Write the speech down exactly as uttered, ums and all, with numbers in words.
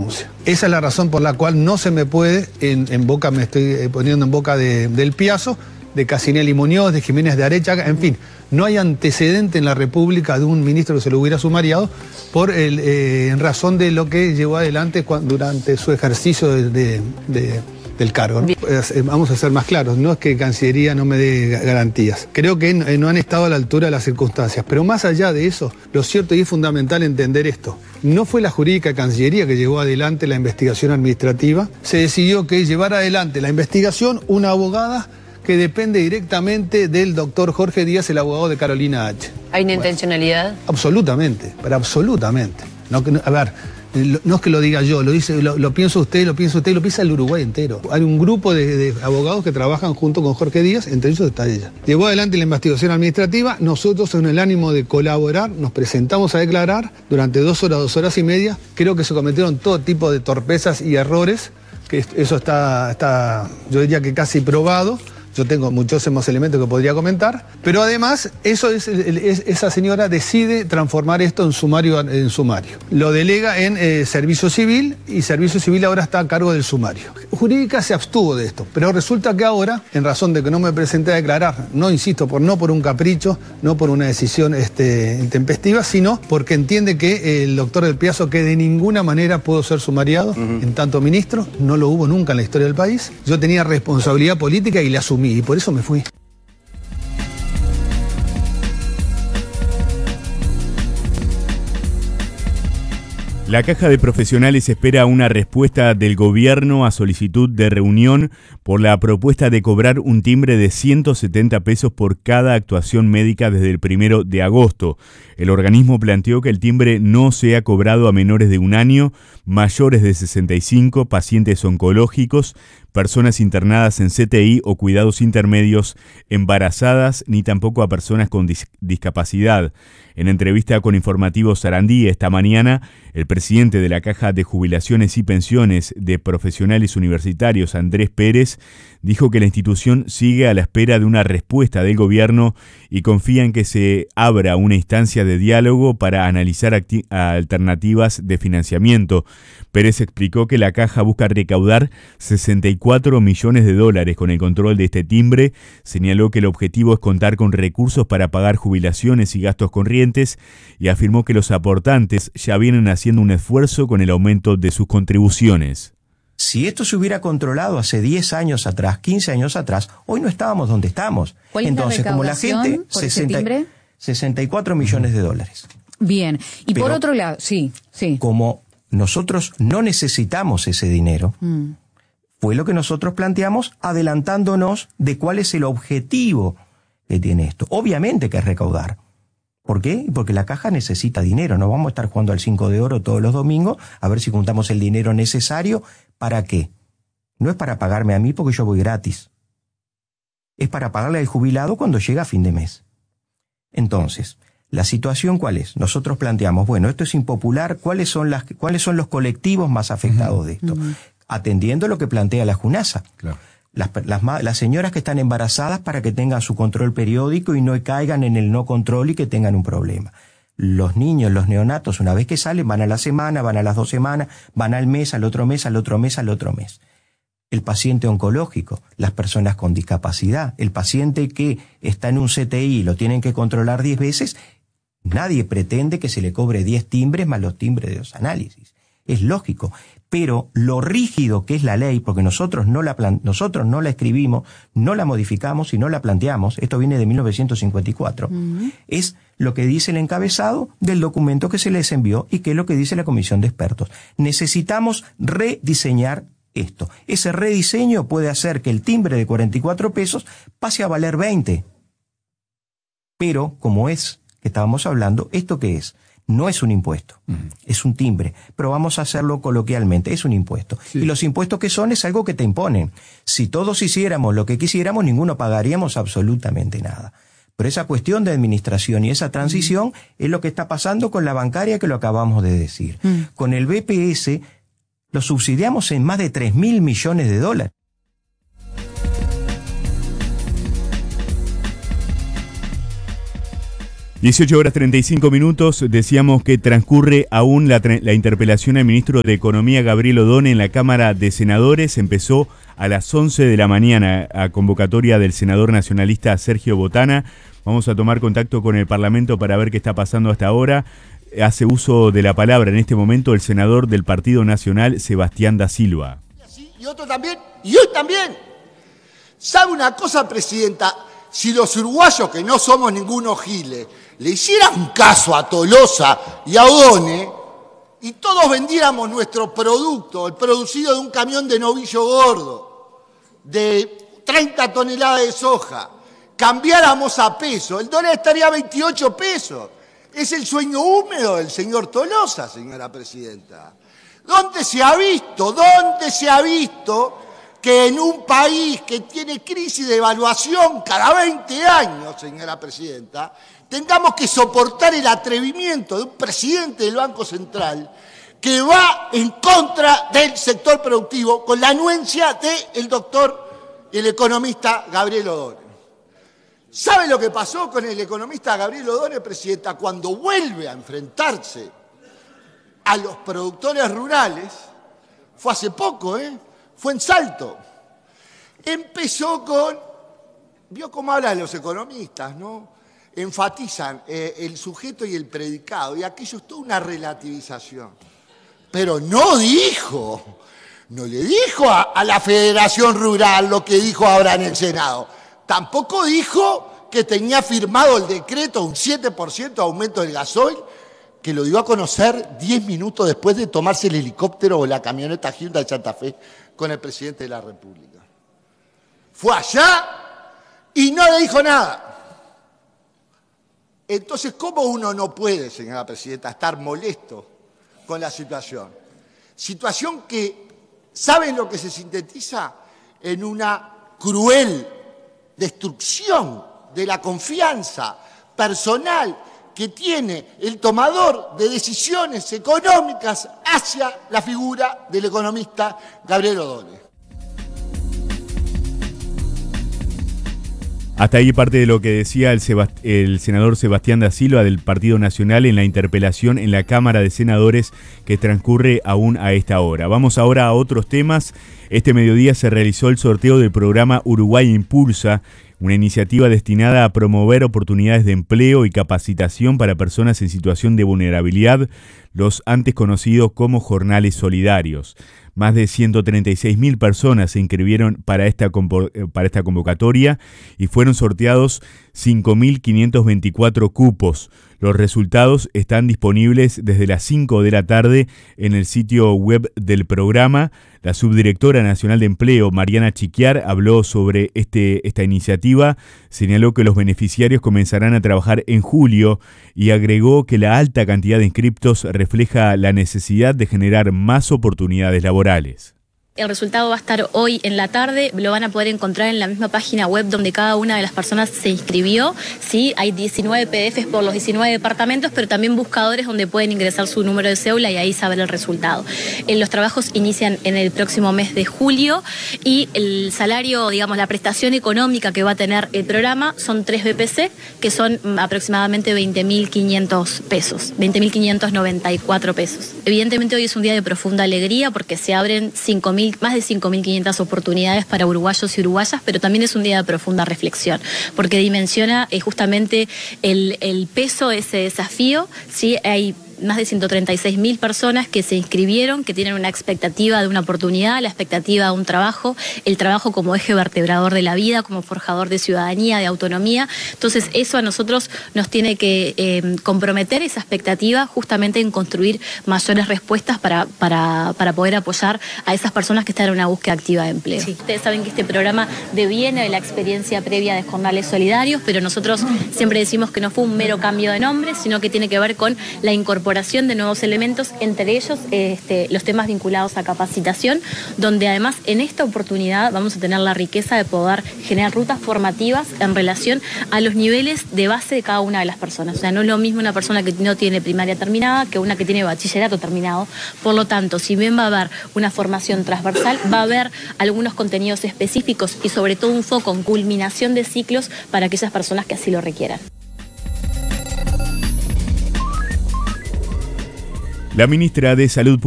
denuncia. Esa es la razón por la cual no se me puede, en, en boca, me estoy poniendo en boca de, del Piazzo, de Casinelli Muñoz, de Jiménez de Arechaga, en fin, no hay antecedente en la República de un ministro que se lo hubiera sumariado por el, eh, en razón de lo que llevó adelante cuando, durante su ejercicio de, de, de, del cargo, ¿no? Vamos a ser más claros, no es que Cancillería no me dé garantías. Creo que no han estado a la altura de las circunstancias, pero más allá de eso, lo cierto y es fundamental entender esto. No fue la jurídica Cancillería que llevó adelante la investigación administrativa, se decidió que llevar adelante la investigación una abogada que depende directamente del doctor Jorge Díaz, el abogado de Carolina H. ¿Hay una bueno, intencionalidad? Absolutamente, pero absolutamente. No, que, no, a ver, no es que lo diga yo, lo, dice, lo, lo piensa usted, lo piensa usted, lo piensa el Uruguay entero. Hay un grupo de, de abogados que trabajan junto con Jorge Díaz, entre ellos está ella. Llevó adelante la investigación administrativa, nosotros en el ánimo de colaborar nos presentamos a declarar durante dos horas, dos horas y media. Creo que se cometieron todo tipo de torpezas y errores, que eso está, está yo diría que casi probado. Yo tengo muchísimos elementos que podría comentar, pero además eso es, es, esa señora decide transformar esto en sumario, en sumario. Lo delega en eh, Servicio Civil y Servicio Civil ahora está a cargo del sumario. Jurídica se abstuvo de esto, pero resulta que ahora, en razón de que no me presenté a declarar, no insisto, por, no por un capricho, no por una decisión este, intempestiva, sino porque entiende que el doctor del Piazzo que de ninguna manera pudo ser sumariado, uh-huh. en tanto ministro, no lo hubo nunca en la historia del país. Yo tenía responsabilidad política y la asumí. Y por eso me fui. La Caja de Profesionales espera una respuesta del gobierno a solicitud de reunión por la propuesta de cobrar un timbre de ciento setenta pesos por cada actuación médica desde el primero de agosto. El organismo planteó que el timbre no sea cobrado a menores de un año, mayores de sesenta y cinco, pacientes oncológicos, personas internadas en C T I o cuidados intermedios, embarazadas, ni tampoco a personas con dis- discapacidad. En entrevista con Informativo Sarandí esta mañana, el presidente de la Caja de Jubilaciones y Pensiones de Profesionales Universitarios, Andrés Pérez, dijo que la institución sigue a la espera de una respuesta del gobierno y confía en que se abra una instancia de diálogo para analizar acti- alternativas de financiamiento. Pérez explicó que la Caja busca recaudar sesenta y cuatro millones de dólares con el control de este timbre. Señaló que el objetivo es contar con recursos para pagar jubilaciones y gastos corrientes y afirmó que los aportantes ya vienen haciendo un esfuerzo con el aumento de sus contribuciones. Si esto se hubiera controlado hace diez años atrás, quince años atrás, hoy no estábamos donde estamos. ¿Cuál es Entonces, la como la gente, por sesenta, ese timbre? sesenta y cuatro millones de dólares. Bien, y Pero por otro lado, sí, sí. Como nosotros no necesitamos ese dinero, mm. fue lo que nosotros planteamos adelantándonos de cuál es el objetivo que tiene esto. Obviamente que es recaudar. ¿Por qué? Porque la Caja necesita dinero. No vamos a estar jugando al cinco de oro todos los domingos a ver si juntamos el dinero necesario. ¿Para qué? No es para pagarme a mí porque yo voy gratis. Es para pagarle al jubilado cuando llega a fin de mes. Entonces, ¿la situación cuál es? Nosotros planteamos, bueno, esto es impopular, ¿cuáles son, las, cuáles son los colectivos más afectados uh-huh. de esto? Uh-huh. Atendiendo lo que plantea la JUNASA. Claro. Las, las, las señoras que están embarazadas para que tengan su control periódico y no caigan en el no control y que tengan un problema. Los niños, los neonatos, una vez que salen, van a la semana, van a las dos semanas, van al mes, al otro mes, al otro mes, al otro mes. El paciente oncológico, las personas con discapacidad, el paciente que está en un C T I y lo tienen que controlar diez veces, nadie pretende que se le cobre diez timbres más los timbres de los análisis. Es lógico. Pero lo rígido que es la ley, porque nosotros no la plan- nosotros no la escribimos, no la modificamos y no la planteamos, esto viene de mil novecientos cincuenta y cuatro, uh-huh. es lo que dice el encabezado del documento que se les envió y que es lo que dice la comisión de expertos. Necesitamos rediseñar esto. Ese rediseño puede hacer que el timbre de cuarenta y cuatro pesos pase a valer veinte. Pero, como es que estábamos hablando, ¿esto qué es? No es un impuesto, uh-huh. es un timbre, pero vamos a hacerlo coloquialmente, es un impuesto. Sí. Y los impuestos que son es algo que te imponen. Si todos hiciéramos lo que quisiéramos, ninguno pagaríamos absolutamente nada. Pero esa cuestión de administración y esa transición uh-huh. es lo que está pasando con la bancaria que lo acabamos de decir. Uh-huh. Con el B P S lo subsidiamos en más de tres mil millones de dólares. dieciocho horas treinta y cinco minutos, decíamos que transcurre aún la, la interpelación al ministro de Economía, Gabriel Odone, en la Cámara de Senadores. Empezó a las once de la mañana a convocatoria del senador nacionalista Sergio Botana. Vamos a tomar contacto con el Parlamento para ver qué está pasando hasta ahora. Hace uso de la palabra en este momento el senador del Partido Nacional, Sebastián da Silva. Y otro también, y hoy también. ¿Sabe una cosa, presidenta? Si los uruguayos, que no somos ningunos giles, le hicieran caso a Tolosa y a Odone, y todos vendiéramos nuestro producto, el producido de un camión de novillo gordo, de treinta toneladas de soja, cambiáramos a peso, el dólar estaría a veintiocho pesos. Es el sueño húmedo del señor Tolosa, señora presidenta. ¿Dónde se ha visto, dónde se ha visto que en un país que tiene crisis de evaluación cada veinte años, señora presidenta, tengamos que soportar el atrevimiento de un presidente del Banco Central que va en contra del sector productivo con la anuencia del doctor, el economista Gabriel Odone? ¿Sabe lo que pasó con el economista Gabriel Odone, presidenta? Cuando vuelve a enfrentarse a los productores rurales, fue hace poco, ¿eh? Fue en Salto. Empezó con, vio cómo hablan los economistas, ¿no? Enfatizan eh, el sujeto y el predicado, y aquello es toda una relativización. Pero no dijo, no le dijo a, a la Federación Rural lo que dijo ahora en el Senado. Tampoco dijo que tenía firmado el decreto un siete por ciento de aumento del gasoil, que lo dio a conocer diez minutos después de tomarse el helicóptero o la camioneta Hyundai Santa Fe con el presidente de la República. Fue allá y no le dijo nada. Entonces, ¿cómo uno no puede, señora presidenta, estar molesto con la situación? Situación que, ¿saben lo que se sintetiza? En una cruel destrucción de la confianza personal que tiene el tomador de decisiones económicas hacia la figura del economista Gabriel Odone. Hasta ahí parte de lo que decía el, Sebast- el senador Sebastián da Silva del Partido Nacional en la interpelación en la Cámara de Senadores que transcurre aún a esta hora. Vamos ahora a otros temas. Este mediodía se realizó el sorteo del programa Uruguay Impulsa, una iniciativa destinada a promover oportunidades de empleo y capacitación para personas en situación de vulnerabilidad, los antes conocidos como jornales solidarios. Más de ciento treinta y seis mil personas se inscribieron para esta, para esta convocatoria y fueron sorteados cinco mil quinientos veinticuatro cupos. Los resultados están disponibles desde las cinco de la tarde en el sitio web del programa. La subdirectora nacional de empleo, Mariana Chiquiar, habló sobre este, esta iniciativa, señaló que los beneficiarios comenzarán a trabajar en julio y agregó que la alta cantidad de inscriptos refleja la necesidad de generar más oportunidades laborales. El resultado va a estar hoy en la tarde, lo van a poder encontrar en la misma página web donde cada una de las personas se inscribió. Sí, hay diecinueve P D Fs por los diecinueve departamentos, pero también buscadores donde pueden ingresar su número de cédula y ahí saber el resultado. Eh, los trabajos inician en el próximo mes de julio y el salario, digamos, la prestación económica que va a tener el programa son tres B P C, que son aproximadamente veinte mil quinientos pesos, veinte mil quinientos noventa y cuatro pesos. Evidentemente hoy es un día de profunda alegría porque se abren cinco mil más de cinco mil quinientas oportunidades para uruguayos y uruguayas, pero también es un día de profunda reflexión, porque dimensiona eh, justamente el, el peso de ese desafío. ¿Sí? Hay más de ciento treinta y seis mil personas que se inscribieron, que tienen una expectativa de una oportunidad, la expectativa de un trabajo, el trabajo como eje vertebrador de la vida, como forjador de ciudadanía, de autonomía. Entonces eso a nosotros nos tiene que eh, comprometer esa expectativa justamente en construir mayores respuestas para, para, para poder apoyar a esas personas que están en una búsqueda activa de empleo. Sí. Ustedes saben que este programa deviene de la experiencia previa de jornales solidarios, pero nosotros siempre decimos que no fue un mero cambio de nombre, sino que tiene que ver con la incorporación de nuevos elementos, entre ellos este, los temas vinculados a capacitación, donde además en esta oportunidad vamos a tener la riqueza de poder generar rutas formativas en relación a los niveles de base de cada una de las personas. O sea, no es lo mismo una persona que no tiene primaria terminada que una que tiene bachillerato terminado. Por lo tanto, si bien va a haber una formación transversal, va a haber algunos contenidos específicos y sobre todo un foco en culminación de ciclos para aquellas personas que así lo requieran. La ministra de Salud